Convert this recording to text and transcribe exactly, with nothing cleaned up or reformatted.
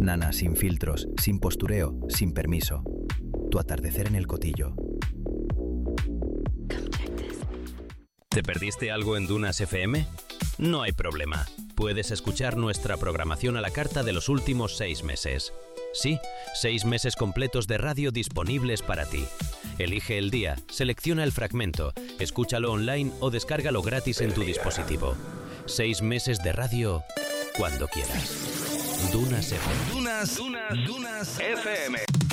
Nana sin filtros, sin postureo, sin permiso. Tu atardecer en el Cotillo. ¿Te perdiste algo en Dunas F M? No hay problema. Puedes escuchar nuestra programación a la carta de los últimos seis meses. Sí, seis meses completos de radio disponibles para ti. Elige el día, selecciona el fragmento, escúchalo online o descárgalo gratis en tu dispositivo. Seis meses de radio cuando quieras. Dunas F M. Dunas, Dunas, Dunas F M.